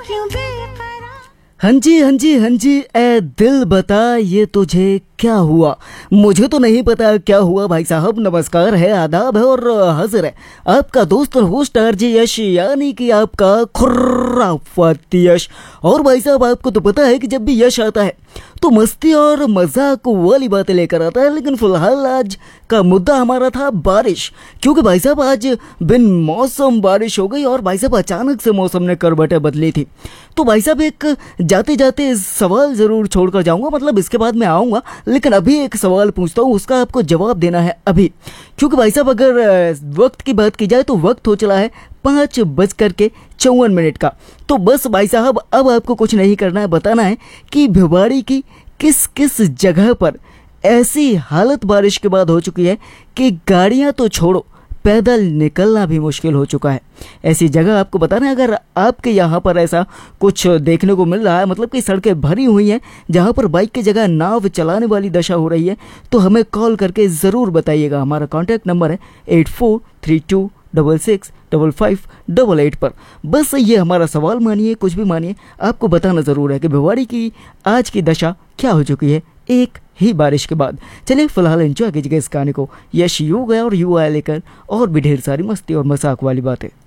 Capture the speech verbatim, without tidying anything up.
हाँ जी हाँ जी हाँ जी, ए दिल बता ये तुझे क्या हुआ। मुझे तो नहीं पता क्या हुआ भाई साहब। नमस्कार है, आदाब है और हाजिर है आपका दोस्त और होस्ट आरजे यश, यानी कि आपका खुर्राफात यश। और भाई साहब आपको तो पता है कि जब भी यश आता है तो मस्ती और मजाक वाली बातें लेकर आता है, लेकिन फिलहाल आज का मुद्दा हमारा था बारिश। क्योंकि भाई साहब आज बिन मौसम बारिश हो गई और भाई साहब अचानक से मौसम ने करवटें बदली थी। तो भाई साहब एक जाते जाते सवाल जरूर छोड़कर जाऊंगा, मतलब इसके बाद मैं आऊंगा, लेकिन अभी एक सवाल पूछता हूँ, उसका आपको जवाब देना है अभी। क्योंकि भाई साहब अगर वक्त की बात की जाए तो वक्त हो चला है पाँच बज करके चौवन मिनट का। तो बस भाई साहब अब आपको कुछ नहीं करना है, बताना है कि भिवाड़ी की किस किस जगह पर ऐसी हालत बारिश के बाद हो चुकी है कि गाड़ियां तो छोड़ो, पैदल निकलना भी मुश्किल हो चुका है। ऐसी जगह आपको बताना है। अगर आपके यहाँ पर ऐसा कुछ देखने को मिल रहा है, मतलब कि सड़कें भरी हुई हैं जहाँ पर बाइक की जगह नाव चलाने वाली दशा हो रही है, तो हमें कॉल करके ज़रूर बताइएगा। हमारा कॉन्टैक्ट नंबर है eight four three to double six double five double eight पर। बस ये हमारा सवाल मानिए, कुछ भी मानिए, आपको बताना ज़रूर है कि भिवाड़ी की आज की दशा क्या हो चुकी है एक ही बारिश के बाद। चलिए फिलहाल एंजॉय कीजिएगा इस गाने को। यश यू गया और यू आया लेकर और भी ढेर सारी मस्ती और मजाक वाली बातें।